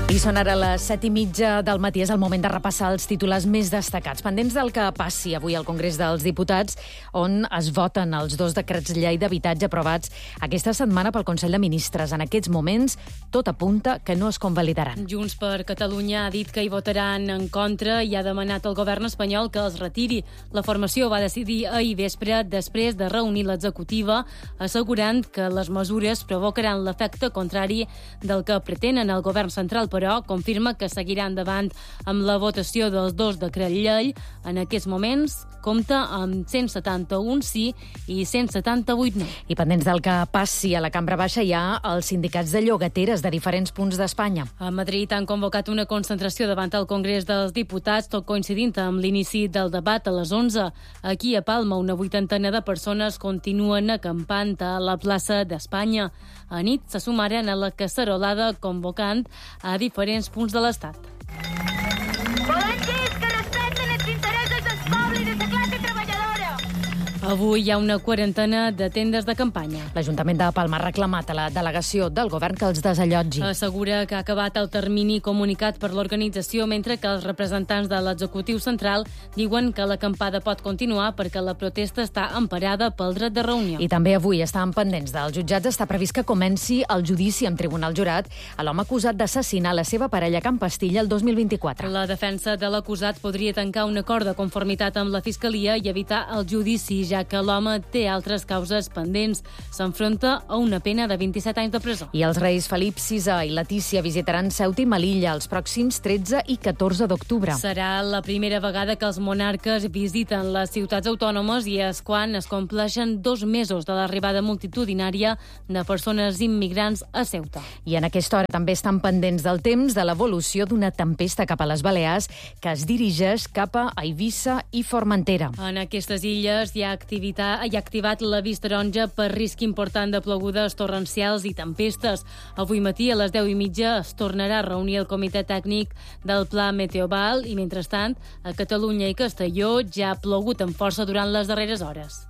I són ara les 7:30 del matí. És el moment de repassar els titulars més destacats. Pendents del que passi avui al Congrés dels Diputats, on es voten els 2 decrets llei d'habitatge aprovats aquesta setmana pel Consell de Ministres. En aquests moments, tot apunta que no es convalidaran. Junts per Catalunya ha dit que hi votaran en contra i ha demanat al govern espanyol que els retiri. La formació va decidir ahir vespre, després de reunir l'executiva, assegurant que les mesures provocaran l'efecte contrari del que pretenen el govern central, però confirma que seguirà endavant amb la votació dels 2 decrets llei. En aquests moments compta amb 171 sí i 178 no. I pendents del que passi a la Cambra Baixa hi ha els sindicats de llogateres de diferents punts d'Espanya. A Madrid han convocat una concentració davant el Congrés dels Diputats, tot coincidint amb l'inici del debat a les 11. Aquí a Palma, una 80 de persones continuen acampant a la plaça d'Espanya. A nit se sumaren a la cacerolada convocant a diferents punts de l'Estat. Volem dir que respecten els interessos del poble i de la classe treballadora. Avui hi ha una 40 de tendes de campanya. L'Ajuntament de Palma ha reclamat a la delegació del govern que els desallotgi. Assegura que ha acabat el termini comunicat per l'organització, mentre que els representants de l'executiu central diuen que l'acampada pot continuar perquè la protesta està emparada pel dret de reunió. I també avui estan pendents dels jutjats. Està previst que comenci el judici amb tribunal jurat a l'home acusat d'assassinar la seva parella a Can Pastilla el 2024. La defensa de l'acusat podria tancar un acord de conformitat amb la Fiscalia i evitar el judici, ja que l'home té altres causes pendents. S'enfronta a una pena de 27 anys de presó. I els reis Felip VI i Letícia visitaran Ceuta i Melilla els pròxims 13 i 14 d'octubre. Serà la primera vegada que els monarques visiten les ciutats autònomes i és quan es compleixen 2 mesos de l'arribada multitudinària de persones immigrants a Ceuta. I en aquesta hora també estan pendents del temps de l'evolució d'una tempesta cap a les Balears que es dirigeix cap a Eivissa i Formentera. En aquestes illes hi ha activat l'avís taronja per risc important de plogudes torrencials i tempestes. Avui matí a les 10:30 es tornarà a reunir el comitè tècnic del Pla Meteoval i, mentrestant, a Catalunya i Castelló ja ha plogut amb força durant les darreres hores.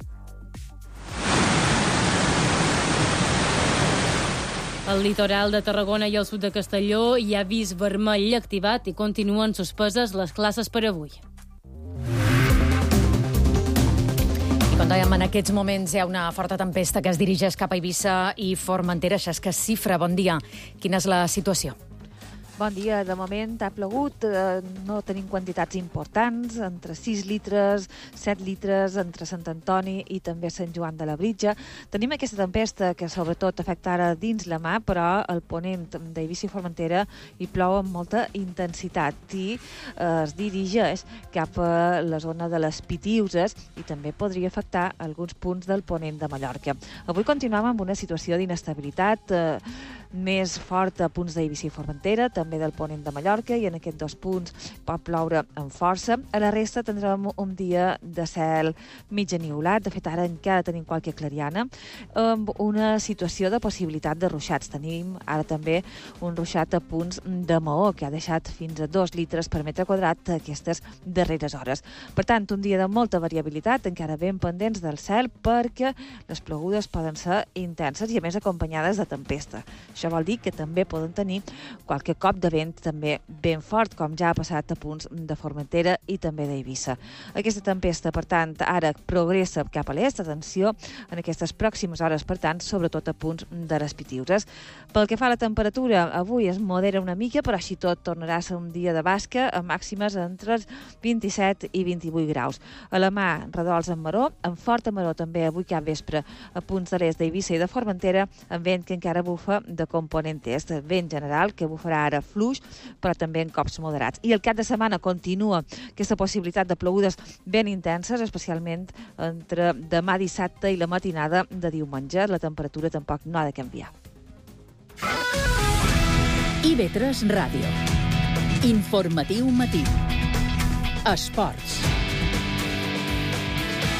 Al litoral de Tarragona i al sud de Castelló hi ha avís vermell activat i continuen suspeses les classes per avui. I com dèiem, en aquests moments hi ha una forta tempesta que es dirigeix cap a Eivissa i Formentera. Xesca Cifra, bon dia. Quina és la situació? Bon dia. De moment ha plogut, no tenim quantitats importants, entre 6 litres, 7 litres, entre Sant Antoni i també Sant Joan de la Britja. Tenim aquesta tempesta que sobretot afecta ara dins la mar, però el ponent d'Eivissa i Formentera hi plou amb molta intensitat i es dirigeix cap a la zona de les Pitiuses i també podria afectar alguns punts del ponent de Mallorca. Avui continuem amb una situació d'inestabilitat més forta a punts d'Eivissa i Formentera, també del ponent de Mallorca, i en aquests 2 punts pot ploure amb força. A la resta tindrem un dia de cel mig eniulat, de fet ara encara tenim qualque clariana, amb una situació de possibilitat de ruixats. Tenim ara també un ruixat a punts de Maó, que ha deixat fins a 2 litres per metre quadrat aquestes darreres hores. Per tant, un dia de molta variabilitat, encara ben pendents del cel, perquè les plogudes poden ser intenses i a més acompanyades de tempesta. Això vol dir que també poden tenir qualque cop de vent també ben fort, com ja ha passat a punts de Formentera i també d'Eivissa. Aquesta tempesta, per tant, ara progressa cap a l'est. Atenció en aquestes pròximes hores, per tant, sobretot a punts de les Pitiuses. Pel que fa a la temperatura, avui es modera una mica, però així tot tornarà a ser un dia de basca, amb màximes entre 27 i 28 graus. A la mà, redols amb maró, amb forta maró també avui cap vespre a punts de l'est d'Eivissa i de Formentera, amb vent que encara bufa de component est, vent general que bufarà ara fluix, però també en cops moderats. I el cap de setmana continua aquesta possibilitat de plogudes ben intenses, especialment entre demà dissabte i la matinada de diumenge. La temperatura tampoc no ha de canviar. IB3 Ràdio. Informatiu matí. Esports.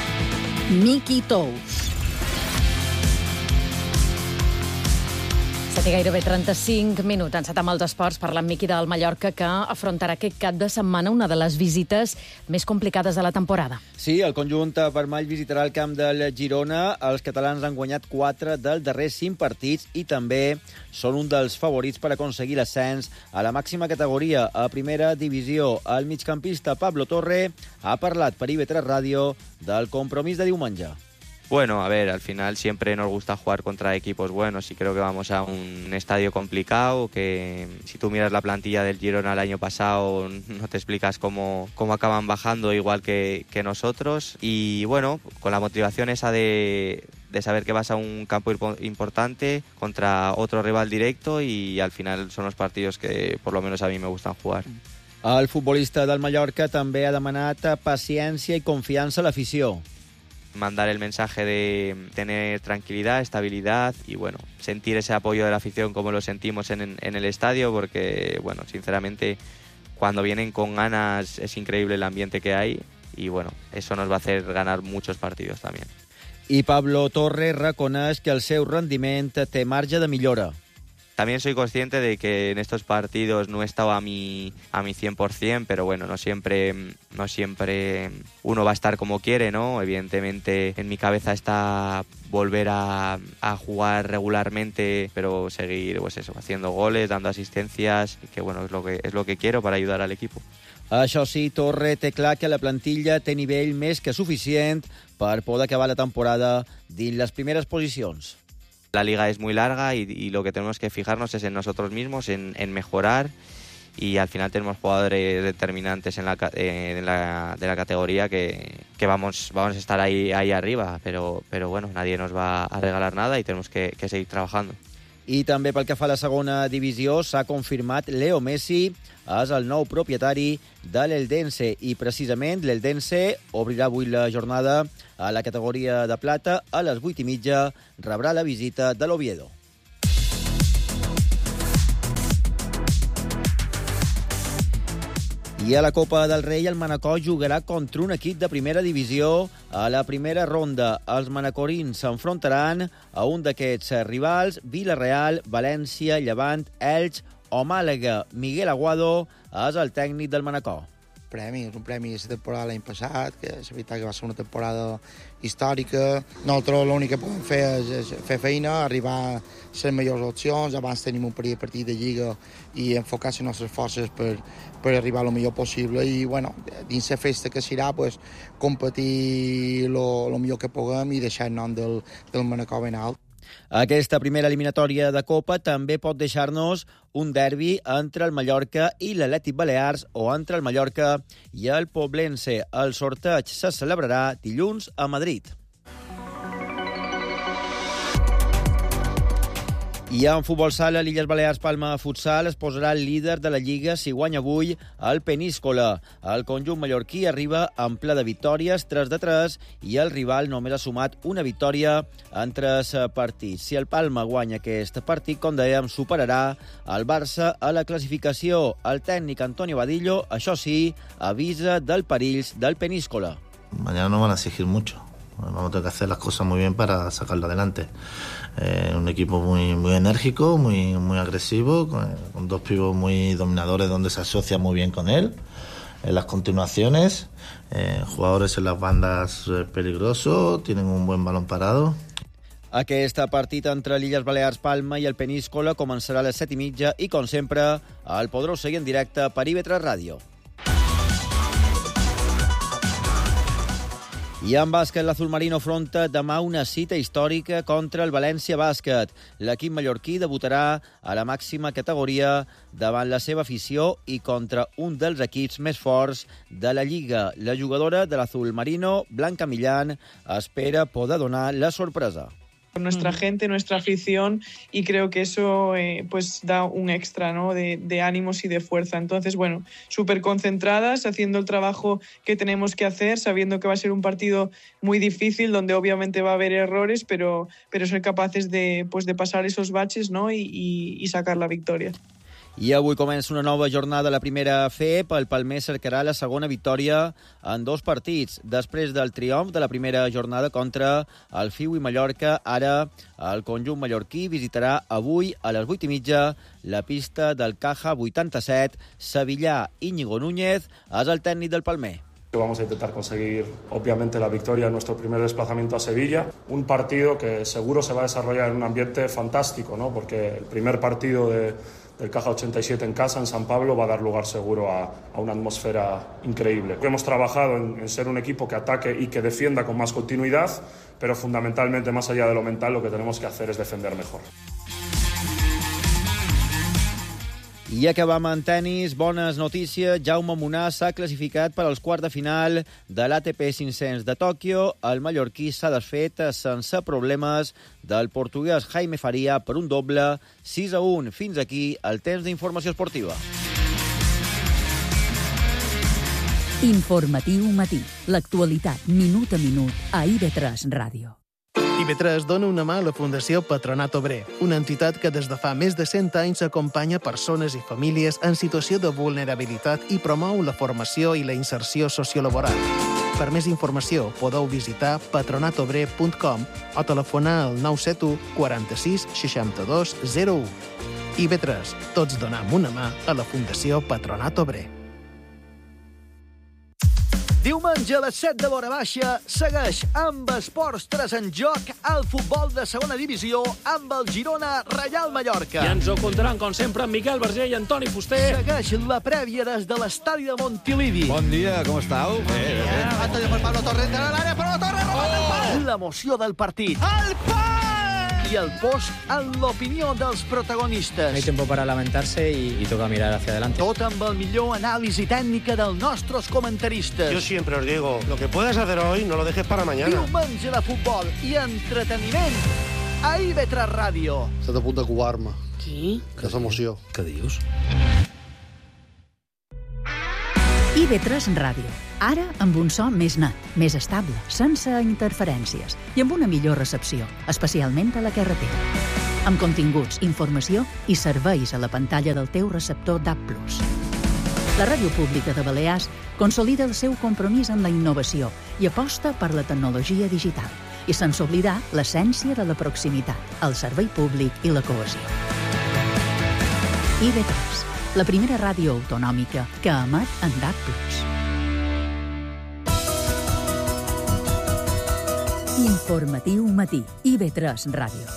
Miqui Tous. 7 i gairebé 35 minuts. Encetat amb els esports, parlant Miqui del Mallorca, que afrontarà aquest cap de setmana una de les visites més complicades de la temporada. Sí, el conjunt vermell visitarà el camp del Girona. Els catalans han guanyat 4 dels darrers 5 partits i també són un dels favorits per aconseguir l'ascens a la màxima categoria, a primera divisió. El migcampista Pablo Torre ha parlat per IB3 Ràdio del compromís de diumenge. Bueno, a ver, al final siempre nos gusta jugar contra equipos buenos y creo que vamos a un estadio complicado, que si tú miras la plantilla del Girona el año pasado no te explicas cómo acaban bajando igual que nosotros. Y bueno, con la motivación esa de saber que vas a un campo importante contra otro rival directo, y al final son los partidos que por lo menos a mí me gustan jugar. El futbolista del Mallorca també ha demanat paciència i confiança a l'afició. Mandar el mensaje de tener tranquilidad, estabilidad y bueno, sentir ese apoyo de la afición como lo sentimos en el estadio, porque bueno, sinceramente cuando vienen con ganas es increíble el ambiente que hay y bueno, eso nos va a hacer ganar muchos partidos también. I Pablo Torre reconeix que el seu rendiment té marge de millora. También soy consciente de que en estos partidos no he estado a mi 100%, pero bueno, no siempre uno va a estar como quiere, ¿no? Evidentemente en mi cabeza está volver a jugar regularmente, pero seguir pues eso, haciendo goles, dando asistencias, que bueno, es lo que quiero para ayudar al equipo. Això sí, Torre té clar que la plantilla té nivell més que suficient per poder acabar la temporada dins les primeres posicions. La liga es muy larga y lo que tenemos que fijarnos es en nosotros mismos, en mejorar, y al final tenemos jugadores determinantes de la categoría que vamos a estar ahí arriba, pero bueno, nadie nos va a regalar nada y tenemos que seguir trabajando. I també pel que fa a la segona divisió s'ha confirmat Leo Messi és el nou propietari de l'Eldense i precisament l'Eldense obrirà avui la jornada a la categoria de plata. A les 8:30 rebrà la visita de l'Oviedo. I a la Copa del Rei el Manacor jugarà contra un equip de primera divisió a la primera ronda. Els manacorins s'enfrontaran a un d'aquests rivals: Villarreal, València, Llevant, Elx o Màlaga. Miguel Aguado és el tècnic del Manacor. És un premi de la temporada l'any passat, que és veritat que va ser una temporada històrica. Nosaltres l'únic que podem fer és fer feina, arribar a les millors opcions. Abans tenim un partit de Lliga i enfocar les nostres forces per arribar al millor possible. I bueno, dins la festa que serà, pues, competir el millor que puguem i deixar el nom del Manacor ben alt. Aquesta primera eliminatòria de Copa també pot deixar-nos un derbi entre el Mallorca i l'Atlètic Balears o entre el Mallorca i el Poblense. El sorteig se celebrarà dilluns a Madrid. I en futbol sala, l'Illes Balears Palma Futsal es posarà el líder de la Lliga si guanya avui el Peníscola. El conjunt mallorquí arriba en ple de victòries, 3-3, i el rival només ha sumat una victòria en 3 partits. Si el Palma guanya aquest partit, com dèiem, superarà el Barça a la classificació. El tècnic Antonio Vadillo, això sí, avisa del perills del Peníscola. Mañana nos van a exigir mucho. Vamos a tener que hacer las cosas muy bien para sacarlo adelante. Un equipo muy enérgico, muy agresivo, con dos pibos muy dominadores donde se asocia muy bien con él. En las continuaciones, jugadores en las bandas peligrosos, tienen un buen balón parado. Aquest partit entre l'Illes Balears Palma i el Peníscola començarà a les 7:30 i, com sempre, el podreu seguir en directe per IB3 Ràdio. I en bàsquet, l'Azul Marino afronta demà una cita històrica contra el València Bàsquet. L'equip mallorquí debutarà a la màxima categoria davant la seva afició i contra un dels equips més forts de la Lliga. La jugadora de l'Azul Marino, Blanca Millán, espera poder donar la sorpresa. Nuestra gente, nuestra afición, y creo que eso pues da un extra, ¿no?, de ánimos y de fuerza. Entonces, bueno, súper concentradas, haciendo el trabajo que tenemos que hacer, sabiendo que va a ser un partido muy difícil, donde obviamente va a haber errores, pero ser capaces de pasar esos baches, ¿no?, y sacar la victoria. I avui comença una nova jornada a la primera FEP. El Palmer cercarà la segona victòria en 2 partits. Després del triomf de la primera jornada contra el FIU i Mallorca, ara el conjunt mallorquí visitarà avui a les 8:30 la pista del Caja 87. Sevillà Íñigo Núñez és el tècnic del Palmer. Vamos a intentar conseguir, obviamente, la victoria en nuestro primer desplazamiento a Sevilla. Un partido que seguro se va a desarrollar en un ambiente fantástico, ¿no? Porque el primer partido del Caja 87 en casa, en San Pablo, va a dar lugar seguro a una atmósfera increíble. Hemos trabajado en ser un equipo que ataque y que defienda con más continuidad, pero fundamentalmente, más allá de lo mental, lo que tenemos que hacer es defender mejor. I acabam en tenis. Bones notícies. Jaume Munar s'ha classificat per als quarts de final de l'ATP 500 de Tòquio. El mallorquí s'ha desfet sense problemes del portuguès Jaime Faria per un doble 6-1. Fins aquí el temps d'informació esportiva. Informatiu matí. L'actualitat minut a minut a IB3 Ràdio. IB3 dona una mà a la Fundació Patronat Obrer, una entitat que des de fa més de 100 anys acompanya persones i famílies en situació de vulnerabilitat i promou la formació i la inserció sociolaboral. Per més informació podeu visitar patronatobrer.com o telefonar al 971 46 62 01. IB3, tots donem una mà a la Fundació Patronat Obrer. Diumenge a les 7 de l'hora baixa segueix amb Esports 3 en joc el futbol de segona divisió amb el Girona Reial Mallorca. I ens ho contaran, com sempre, amb Miquel Verger i Antoni Fuster. Segueix la prèvia des de l'estadi de Montilivi. Bon dia, com estàu? Antonio per Pablo Torres de l'àrea, però la Torre remata el pal. L'emoció del partit. El pal! I el post en l'opinió dels protagonistes. No hay tiempo para lamentarse y toca mirar hacia adelante. Tot amb el millor anàlisi tècnica dels nostres comentaristes. Yo siempre os digo, lo que puedas hacer hoy no lo dejes para mañana. Diumenge de futbol i entreteniment a IB3 Ràdio. Estàs a punt de covar-me. Qui? Que és emoció. Què dius? IB3 Ràdio. Ara amb un so més net, més estable, sense interferències i amb una millor recepció, especialment a la carretera. Amb continguts, informació i serveis a la pantalla del teu receptor DAB+. La Ràdio Pública de Balears consolida el seu compromís amb la innovació i aposta per la tecnologia digital, i sense oblidar l'essència de la proximitat, el servei públic i la cohesió. IB3, la primera ràdio autonòmica que emet en DAB+. Informatiu matí, IB3 Ràdio.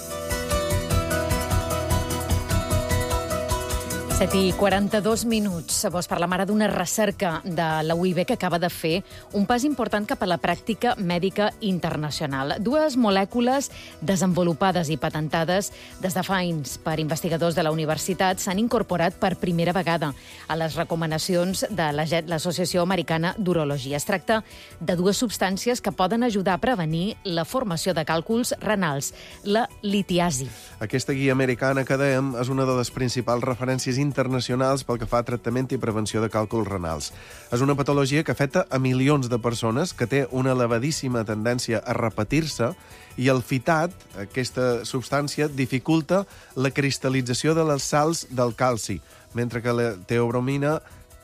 7:42. Vos parlem ara d'una recerca de la UIB que acaba de fer un pas important cap a la pràctica mèdica internacional. 2 molècules desenvolupades i patentades des de fa anys per investigadors de la universitat s'han incorporat per primera vegada a les recomanacions de l'Associació Americana d'Urologia. Es tracta de 2 substàncies que poden ajudar a prevenir la formació de càlculs renals, la litiasi. Aquesta guia americana que dèiem és una de les principals referències internacionals pel que fa a tractament i prevenció de càlculs renals. És una patologia que afecta a milions de persones, que té una elevadíssima tendència a repetir-se, i el fitat, aquesta substància, dificulta la cristal·lització de les sals del calci, mentre que la teobromina,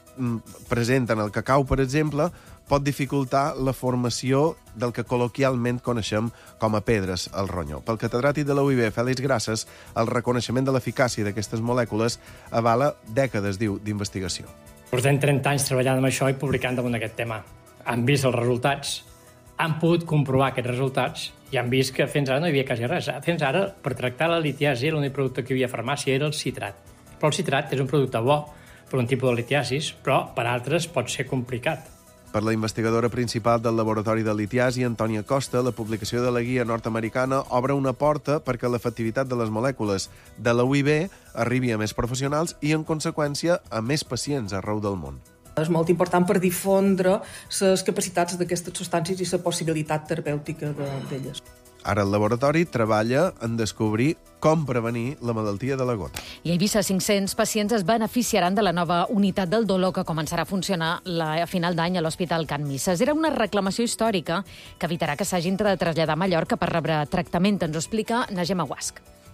present en el cacau, per exemple, pot dificultar la formació del que col·loquialment coneixem com a pedres al ronyó. Pel catedràtic de la UIB, Fèlix Grases, el reconeixement de l'eficàcia d'aquestes molècules avala dècades, diu, d'investigació. Portem 30 anys treballant amb això i publicant damunt d'aquest tema. Han vist els resultats, han pogut comprovar aquests resultats i han vist que fins ara no hi havia quasi res. Fins ara, per tractar la litiasi, l'únic producte que hi havia a farmàcia era el citrat. Però el citrat és un producte bo per un tipus de litiasis, però per altres pot ser complicat. Per la investigadora principal del laboratori de litiasi, Antònia Costa, la publicació de la guia nord-americana obre una porta perquè l'efectivitat de les molècules de la UIB arribi a més professionals i, en conseqüència, a més pacients arreu del món. És molt important per difondre les capacitats d'aquestes substàncies i la possibilitat terapèutica d'elles. Ara el laboratori treballa en descobrir com prevenir la malaltia de la gota. I a Eivissa, 500 pacients es beneficiaran de la nova unitat del dolor que començarà a funcionar a final d'any a l'Hospital Can Misses. Era una reclamació històrica que evitarà que s'hagin de traslladar a Mallorca per rebre tractament. Ens ho explica Najem Aguasc.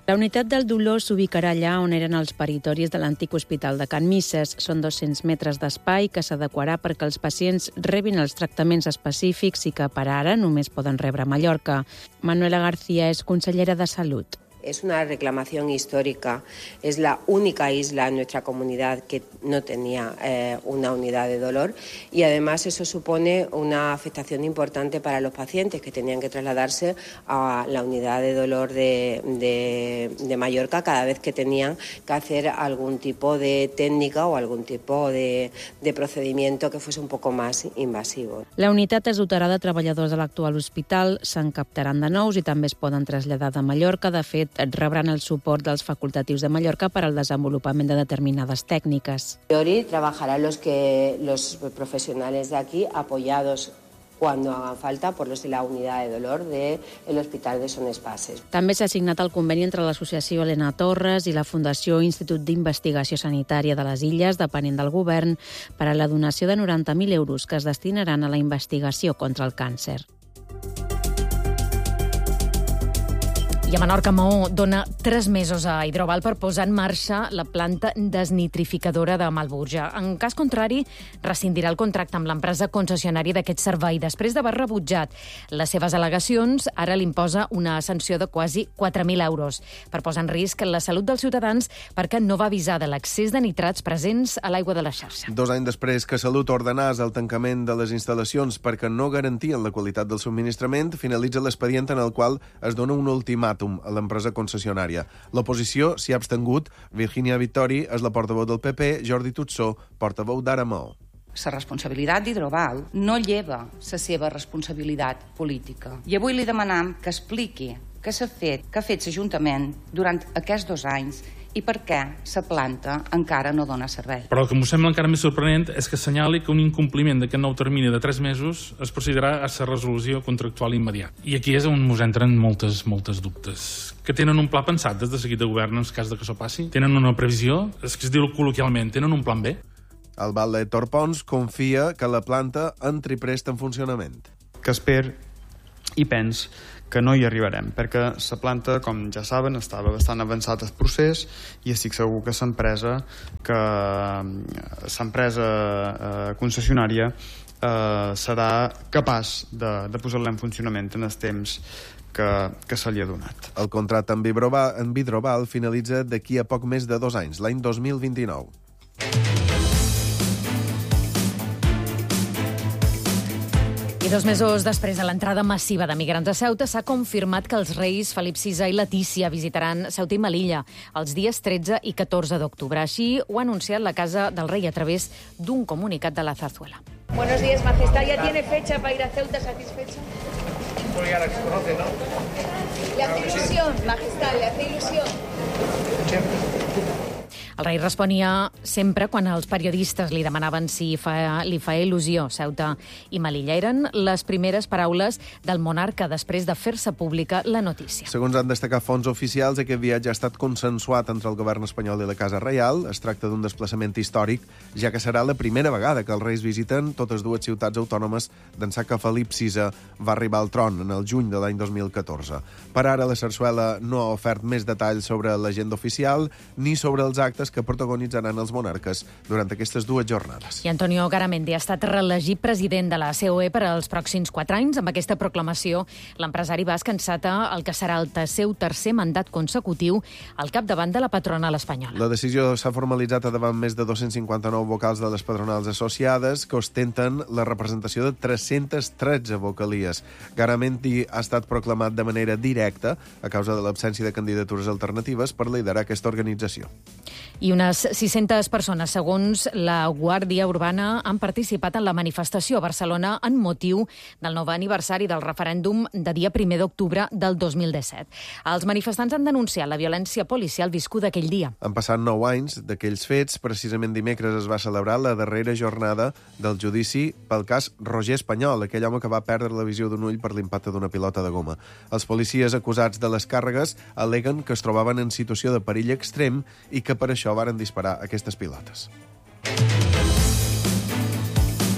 La unitat del dolor s'ubicarà allà on eren els peritoris de l'antic hospital de Can Misses. Són 200 metres d'espai que s'adequarà perquè els pacients rebin els tractaments específics i que per ara només poden rebre a Mallorca. Manuela García és consellera de Salut. Es una reclamación histórica. Es la única isla en nuestra comunidad que no tenía una unidad de dolor y además eso supone una afectación importante para los pacientes que tenían que trasladarse a la unidad de dolor de Mallorca cada vez que tenían que hacer algún tipo de técnica o algún tipo de procedimiento que fuese un poco más invasivo. La unitat es dotarà de treballadors de l'actual hospital, se'n captaran de nous i també es poden traslladar de Mallorca. De fet, rebran el suport dels facultatius de Mallorca per al desenvolupament de determinades tècniques. A priori trabajarán los profesionales de aquí apoyados cuando hagan falta por los de la unidad de dolor del Hospital de Son Espases. També s'ha signat el conveni entre l'associació Helena Torres i la Fundació Institut d'Investigació Sanitària de les Illes, depenent del govern, per a la donació de 90.000 euros que es destinaran a la investigació contra el càncer. I a Menorca, Maó dona 3 mesos a Hidroval per posar en marxa la planta desnitrificadora de Malburja. En cas contrari, rescindirà el contracte amb l'empresa concessionària d'aquest servei. Després d'haver rebutjat les seves al·legacions, ara li imposa una sanció de quasi 4.000 euros per posar en risc la salut dels ciutadans perquè no va avisar de l'excés de nitrats presents a l'aigua de la xarxa. 2 anys després que Salut ordenàs el tancament de les instal·lacions perquè no garantien la qualitat del subministrament, finalitza l'expedient en el qual es dona un ultimàtum a l'empresa concessionària. L'oposició s'hi ha abstengut. Virginia Vittori és la portaveu del PP, Jordi Tutsó, portaveu d'Ara Maó. La responsabilitat d'Hidroval no lleva la seva responsabilitat política. I avui li demanam que expliqui què s'ha fet, què ha fet l'Ajuntament durant aquests 2 anys i per què la planta encara no dona servei. Però el que m'ho sembla encara més sorprenent és que assenyali que un incompliment d'aquest nou termini de 3 mesos es procedirà a la resolució contractual immediata. I aquí és on ens entren moltes dubtes. Que tenen un pla pensat des de seguit de govern en cas de que això passi? Tenen una previsió? És que es diu col·loquialment, tenen un plan B? El Val de Torpons confia que la planta entri prest en funcionament. Que espero i penso que no hi arribarem, perquè la planta, com ja saben, estava bastant avançat el procés i estic segur que l'empresa concessionària serà capaç de posar-la en funcionament en el temps que se li ha donat. El contracte amb Hidroval finalitza d'aquí a poc més de 2 anys, l'any 2029. I 2 mesos després de l'entrada massiva de migrants a Ceuta, s'ha confirmat que els reis Felip VI i Letícia visitaran Ceuta i Melilla els dies 13 i 14 d'octubre. Així ho ha anunciat la Casa del Rei a través d'un comunicat de la Zarzuela. Buenos días, Majestad. ¿Ya tiene fecha para ir a Ceuta satisfecha? Pues ya la conoce, ¿no? ¿Le hace ilusión, Majestad? ¿Le hace ilusión? El rei responia sempre quan els periodistes li demanaven si li fa il·lusió Ceuta i Melilla. Eren les primeres paraules del monarca després de fer-se pública la notícia. Segons han destacat fonts oficials, aquest viatge ha estat consensuat entre el govern espanyol i la Casa Reial. Es tracta d'un desplaçament històric, ja que serà la primera vegada que els reis visiten totes 2 ciutats autònomes d'ençà que Felip VI va arribar al tron en el juny de l'any 2014. Per ara, la Sarsuela no ha ofert més detalls sobre l'agenda oficial ni sobre els actes que protagonitzaran els monarques durant aquestes 2 jornades. I Antonio Garamendi ha estat reelegit president de la COE per als pròxims 4 anys. Amb aquesta proclamació, l'empresari basc enceta el que serà el seu tercer mandat consecutiu al capdavant de la patronal espanyola. La decisió s'ha formalitzat davant més de 259 vocals de les patronals associades que ostenten la representació de 313 vocalies. Garamendi ha estat proclamat de manera directa a causa de l'absència de candidatures alternatives per liderar aquesta organització. I unes 600 persones, segons la Guàrdia Urbana, han participat en la manifestació a Barcelona en motiu del 9è aniversari del referèndum de dia 1 d'octubre del 2017. Els manifestants han denunciat la violència policial viscuda aquell dia. Han passat 9 anys d'aquells fets. Precisament dimecres es va celebrar la darrera jornada del judici pel cas Roger Espanyol, aquell home que va perdre la visió d'un ull per l'impacte d'una pilota de goma. Els policies acusats de les càrregues al·leguen que es trobaven en situació de perill extrem i que per això varen disparar aquestes pilotes.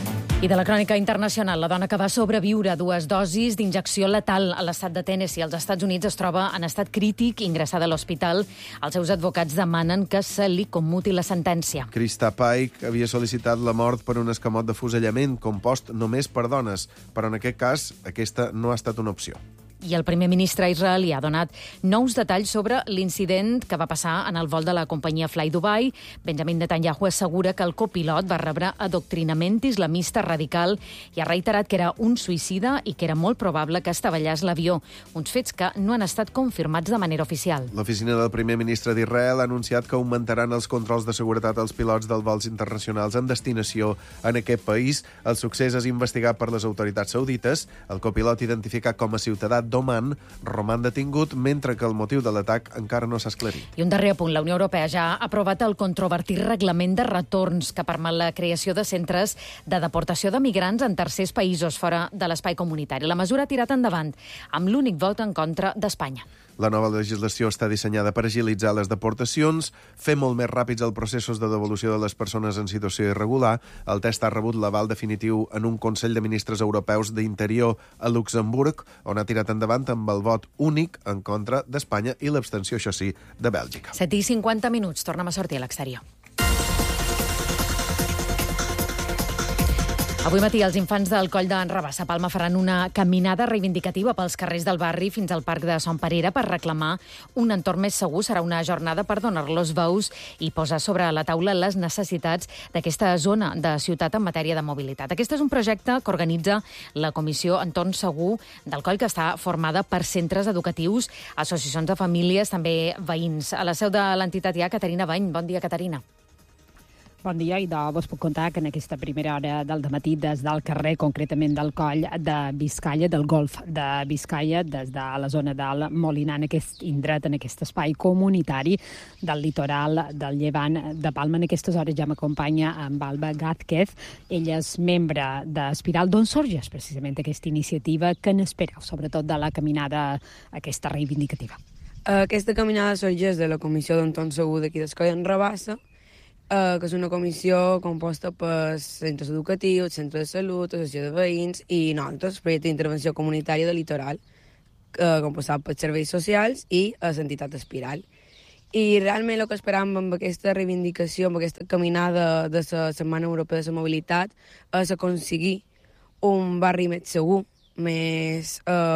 I de la crònica internacional, la dona que va sobreviure a 2 dosis d'injecció letal a l'estat de Tennessee als Estats Units es troba en estat crític, ingressada a l'hospital. Els seus advocats demanen que se li commuti la sentència. Krista Pike havia sol·licitat la mort per un escamot de fusellament compost només per dones, però en aquest cas aquesta no ha estat una opció. I el primer ministre israelí ha donat nous detalls sobre l'incident que va passar en el vol de la companyia Fly Dubai. Benjamin Netanyahu assegura que el copilot va rebre adoctrinament islamista radical i ha reiterat que era un suïcida i que era molt probable que estavellàs l'avió, uns fets que no han estat confirmats de manera oficial. L'oficina del primer ministre d'Israel ha anunciat que augmentaran els controls de seguretat als pilots dels vols internacionals en destinació en aquest país. El succés és investigat per les autoritats saudites. El copilot identificat com a ciutadà d'Oman roman detingut, mentre que el motiu de l'atac encara no s'ha esclarit. I un darrer apunt. La Unió Europea ja ha aprovat el controvertit reglament de retorns que permet la creació de centres de deportació de migrants en tercers països fora de l'espai comunitari. La mesura ha tirat endavant amb l'únic vot en contra d'Espanya. La nova legislació està dissenyada per agilitzar les deportacions, fer molt més ràpids els processos de devolució de les persones en situació irregular. El test ha rebut l'aval definitiu en un Consell de Ministres Europeus d'Interior a Luxemburg, on ha tirat endavant amb el vot únic en contra d'Espanya i l'abstenció, això sí, de Bèlgica. 7:50. Tornem a sortir a l'exterior. Avui matí els infants del Coll d'en Rabassa a Palma faran una caminada reivindicativa pels carrers del barri fins al Parc de Son Perera per reclamar un entorn més segur. Serà una jornada per donar-los veus i posar sobre la taula les necessitats d'aquesta zona de ciutat en matèria de mobilitat. Aquest és un projecte que organitza la Comissió Entorn Segur del Coll, que està formada per centres educatius, associacions de famílies, també veïns. A la seu de l'entitat hi ha Caterina Bany. Bon dia, Caterina. Bon dia, i vos puc contar que en aquesta primera hora del dematí, des del carrer, concretament del Coll de Biscaia, del Golf de Biscaia, des de la zona del Molinar, en aquest indret, en aquest espai comunitari del litoral del Llevant de Palma. En aquestes hores ja m'acompanya amb Alba Gázquez. Ella és membre d'Espiral. D'on sorgeix precisament aquesta iniciativa? Què n'espereu, sobretot de la caminada aquesta reivindicativa? Aquesta caminada sorgeix de la Comissió d'Entorn Segur d'aquí d'Escoll en Rabassa, que és una comissió composta per centres educatius, centres de salut, associació de veïns i nosaltres, projecte d'intervenció comunitària de litoral, composat per serveis socials i l'entitat Espiral. I realment el que esperàvem amb aquesta reivindicació, amb aquesta caminada de la Setmana Europea de la Mobilitat, és aconseguir un barri més segur, més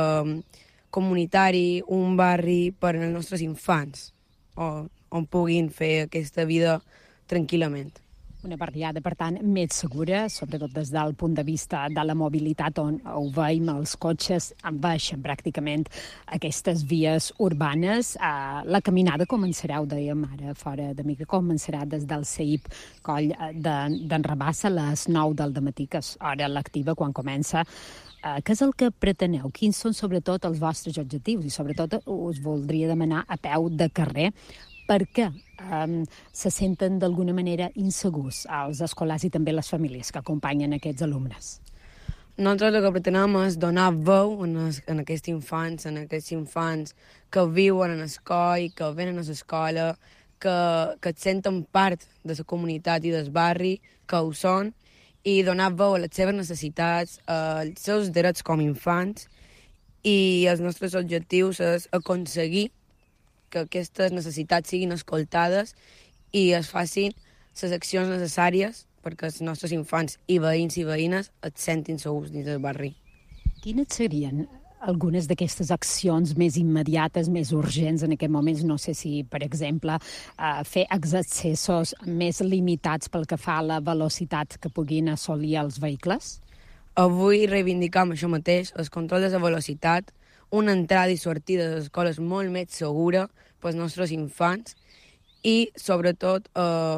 comunitari, un barri per als nostres infants, on puguin fer aquesta vida tranquil·lament. Una barriada, per tant, més segura, sobretot des del punt de vista de la mobilitat, on ho veiem, els cotxes envaeixen pràcticament aquestes vies urbanes. La caminada començarà, ho dèiem ara fora de micro, començarà des del CEIP Coll d'en Rabassa a les 9 del dematí, que és hora lectiva quan comença. Què és el que preteneu? Quins són sobretot els vostres objectius? I sobretot us voldria demanar a peu de carrer per què se senten d'alguna manera insegurs els escolars i també les famílies que acompanyen aquests alumnes. Nosaltres el que pretenem és donar veu en aquests infants que viuen en el coll, que venen a l'escola, que et senten part de la comunitat i del barri, que ho són, i donar veu a les seves necessitats, als seus drets com a infants, i els nostres objectius és aconseguir que aquestes necessitats siguin escoltades i es facin les accions necessàries perquè els nostres infants i veïns i veïnes et sentin segurs dins del barri. Quines serien algunes d'aquestes accions més immediates, més urgents en aquest moment? No sé si, per exemple, fer els accessos més limitats pel que fa a la velocitat que puguin assolir els vehicles? Avui reivindicam això mateix, el control de la velocitat, una entrada i sortida de l'escola és molt més segura pels nostres infants i, sobretot,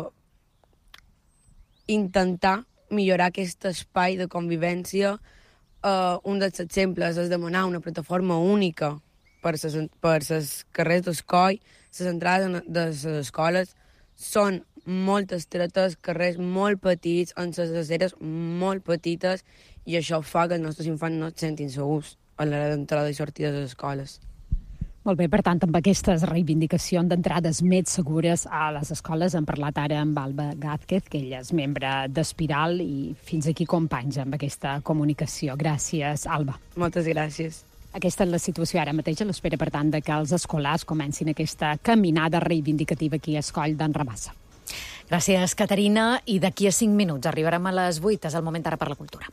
intentar millorar aquest espai de convivència. Un dels exemples és demanar una plataforma única per les carrers d'Escoll. Les entrades de les escoles són molt estretes, carrers molt petits, amb les aceres molt petites, i això fa que els nostres infants no es sentin segurs a l'hora d'entrada i sortida de les escoles. Molt bé, per tant, amb aquestes reivindicacions d'entrades més segures a les escoles hem parlat ara amb Alba Gázquez, que ella és membre d'Espiral, i fins aquí companys amb aquesta comunicació. Gràcies, Alba. Moltes gràcies. Aquesta és la situació ara mateix, a l'espera, per tant, de que els escolars comencin aquesta caminada reivindicativa aquí a Escoll d'en Rabassa. Gràcies, Caterina, i d'aquí a 5 minuts arribarem a les 8, és el moment ara per la cultura.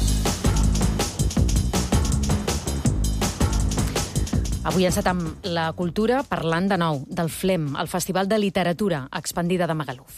Avui encetem la cultura parlant de nou del FLEM, el Festival de Literatura Expandida de Magaluf.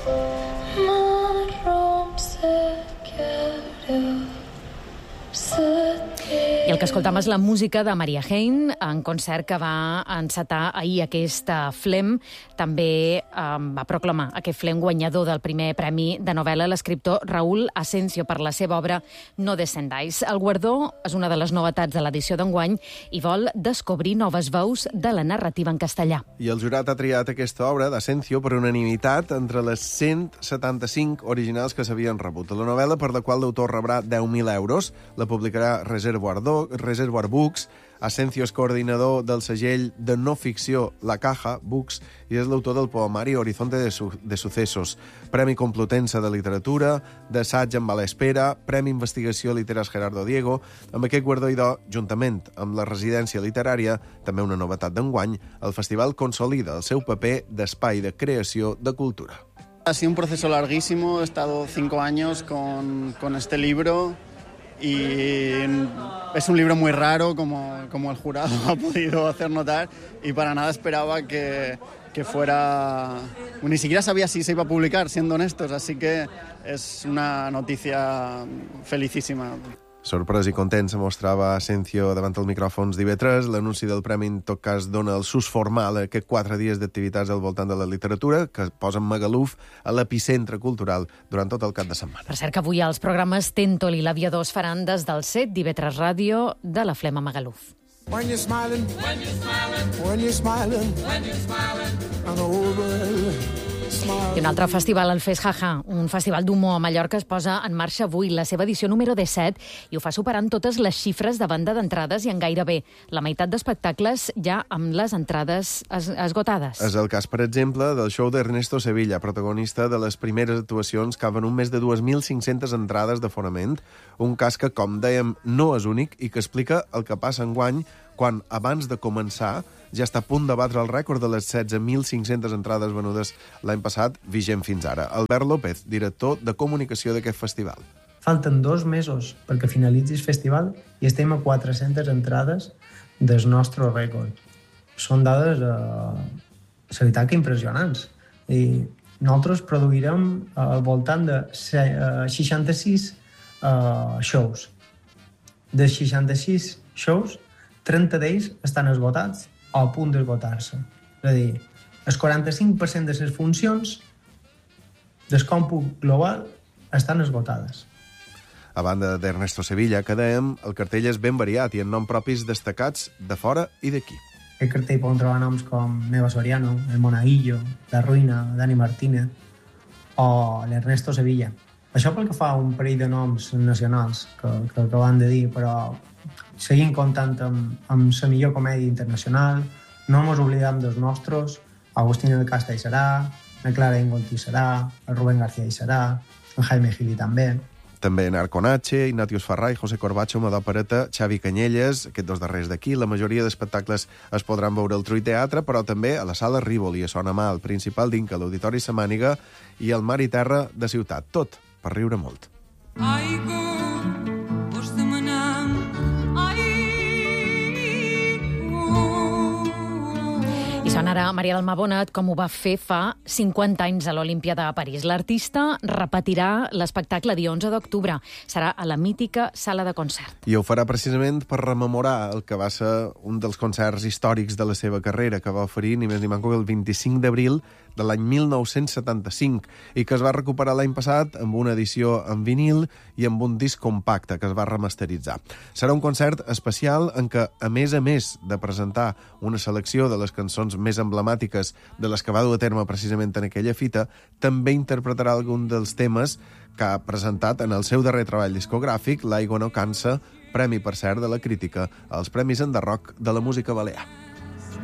I el que escoltam és la música de Maria Hein, en concert que va encetar ahir aquest FLEM. També va proclamar aquest FLEM guanyador del primer premi de novel·la l'escriptor Raúl Asensio per la seva obra No descendáis. El guardó és una de les novetats de l'edició d'enguany i vol descobrir noves veus de la narrativa en castellà. I el jurat ha triat aquesta obra d'Asensio per unanimitat entre les 175 originals que s'havien rebut. La novel·la, per la qual l'autor rebrà 10.000 euros, la publicarà Reservoir Books. Asensio és coordinador del segell de no ficció La Caja Books i és l'autor del poemari Horizonte de Sucesos, Premi Complutense de Literatura, d'assaig amb a l'espera, Premi Investigació Literas Gerardo Diego. Amb aquest guardó idò, juntament amb la residència literària, també una novetat d'enguany, el festival consolida el seu paper d'espai de creació de cultura. Ha sido un proceso larguísimo, he estado 5 años con este libro. Y es un libro muy raro, como el jurado ha podido hacer notar, y para nada esperaba que fuera... Ni siquiera sabía si se iba a publicar, siendo honestos, así que es una noticia felicísima. Sorprès i content se mostrava Asensio davant els micròfons d'IV3. L'anunci del premi, en tot cas, dona el sus formal a aquests 4 dies d'activitats al voltant de la literatura, que posen Magaluf a l'epicentre cultural durant tot el cap de setmana. Per cert que avui els programes Tentol i l'Aviador es faran des del set d'IV3 Ràdio de la Flema Magaluf. When you're smiling, when you're smiling, when you're smiling, when you're smiling, and the whole world... I un altre festival, el Fes Jaja, un festival d'humor a Mallorca, es posa en marxa avui, la seva edició número 17, i ho fa superant totes les xifres de venda d'entrades i en gairebé la meitat d'espectacles ja amb les entrades esgotades. És el cas, per exemple, del show d'Ernesto Sevilla, protagonista de les primeres actuacions que van un més de 2.500 entrades d'aforament, un cas que, com dèiem, no és únic i que explica el que passa enguany quan, abans de començar, ja està a punt de batre el rècord de les 16.500 entrades venudes l'any passat, vigent fins ara. Albert López, director de comunicació d'aquest festival. Falten 2 mesos perquè finalitzi el festival i estem a 400 entrades del nostre rècord. Són dades, la veritat, que impressionants. I nosaltres produirem al voltant de 66 shows. De 66 shows, 30 d'ells estan esgotats o a punt d'esgotar-se. És a dir, el 45% de les funcions del còmput global estan esgotades. A banda d'Ernesto Sevilla, que dèiem, el cartell és ben variat i en nom propis destacats de fora i d'aquí. Aquest cartell poden trobar noms com Neva Soriano, El Monaguillo, La Ruïna, Dani Martínez o l'Ernesto Sevilla. Això pel que fa a un parell de noms nacionals que van de dir, però seguim comptant amb la millor comèdia internacional, no ens oblidem dels nostres, Agustín El Casta hi serà, la Clara Ingolti hi serà, el Rubén García hi serà, en Jaime Gili també. També Narco Nache, Ignatius Farray, José Corbacho, Madó Pereta, Xavi Canyelles, aquests 2 darrers d'aquí. La majoria d'espectacles es podran veure al Trull Teatre, però també a la Sala Rívoli, a Sona Mà, al Principal d'Inca, a l'Auditori Samàniga i al Mar i Terra de Ciutat. Tot per riure molt. I sona ara Maria del Mar Bonet, com ho va fer fa 50 anys a l'Olimpíada de París. L'artista repetirà l'espectacle dia 11 d'octubre. Serà a la mítica sala de concert. I ho farà precisament per rememorar el que va ser un dels concerts històrics de la seva carrera, que va oferir ni més ni manco que el 25 d'abril de l'any 1975 i que es va recuperar l'any passat amb una edició en vinil i amb un disc compacte que es va remasteritzar. Serà un concert especial en què, a més de presentar una selecció de les cançons més emblemàtiques de les que va dur a terme precisament en aquella fita, també interpretarà algun dels temes que ha presentat en el seu darrer treball discogràfic, L'aigua no cansa, premi, per cert, de la crítica als Premis Enderroc de la música balear.